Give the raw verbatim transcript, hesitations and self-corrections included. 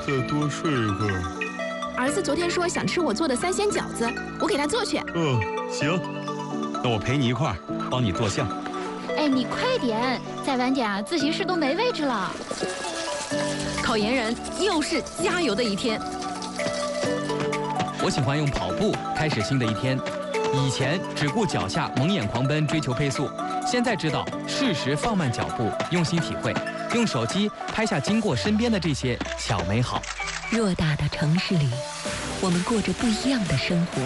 再多睡一会儿。 儿子昨天说想吃我做的三鲜饺子，我给他做去。 嗯，行。 那我陪你一块儿，帮你做项。 哎，你快点，再晚点啊，自习室都没位置了。 考研人又是加油的一天。 我喜欢用跑步开始新的一天。以前只顾脚下猛眼狂奔追求配速，现在知道适时放慢脚步，用心体会，用手机拍下经过身边的这些小美好。 偌大的城市里，我们过着不一样的生活。